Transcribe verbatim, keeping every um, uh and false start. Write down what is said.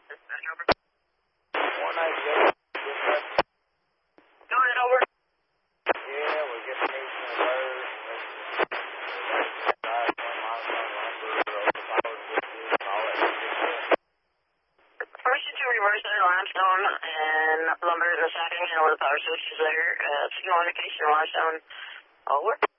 One ninety-eight. Go ahead, over. Yeah, we're getting these alert. First two reverse there, limestone and lumber in the second, and with the power switches there. Uh, signal indication, limestone. Over.